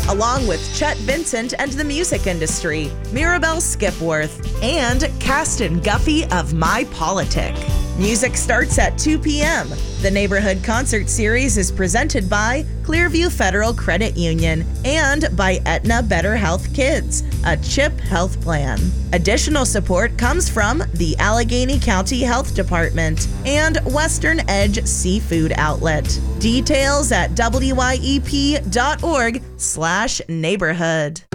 along with Chet Vincent and the music industry, Mirabelle Skipworth, and Caston Guffey of My Politic. Music starts at 2 p.m. The Neighborhood Concert Series is presented by Clearview Federal Credit Union and by Aetna Better Health Kids, a CHIP health plan. Additional support comes from the Allegheny County Health Department and Western Edge Seafood Outlet. Details at wyep.org/neighborhood.